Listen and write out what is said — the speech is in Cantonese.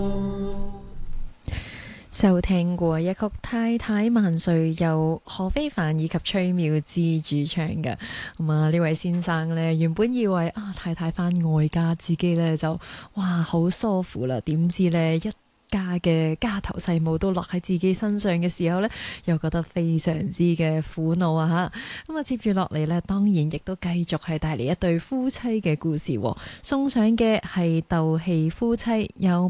收聽過一曲《太太萬歲》，由何非凡以及崔妙芝主唱嘅。咁啊，呢位先生呢，原本以為太太返外家，自己呢就好疏忽啦，點知呢，一家嘅家頭細務都落喺自己身上嘅時候呢，又覺得非常之嘅苦惱啊吓。咁啊，接住落嚟呢，當然亦都繼續係帶嚟一對夫妻嘅故事，送上嘅係鬥氣夫妻，有